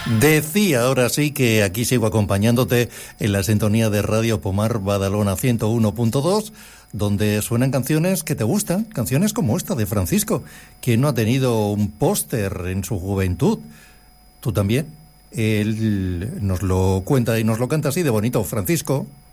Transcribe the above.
Decía ahora sí que aquí sigo acompañándote en la sintonía de Radio Pomar Badalona 101.2, donde suenan canciones que te gustan, canciones como esta de Francisco. ¿Quién no ha tenido un póster en su juventud? ¿Tú también? Él nos lo cuenta y nos lo canta así de bonito. Francisco.